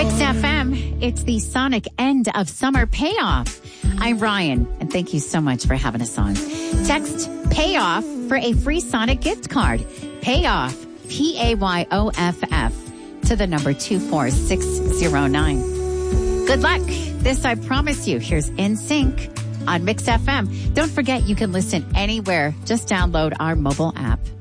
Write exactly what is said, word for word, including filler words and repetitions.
Mix F M, it's the Sonic end of summer payoff. I'm Ryan, and thank you so much for having us on. Text payoff for a free Sonic gift card. Payoff, P A Y O F F, to the number two four six zero nine. Good luck. This I promise you. Here's N Sync on Mix F M. Don't forget you can listen anywhere. Just download our mobile app.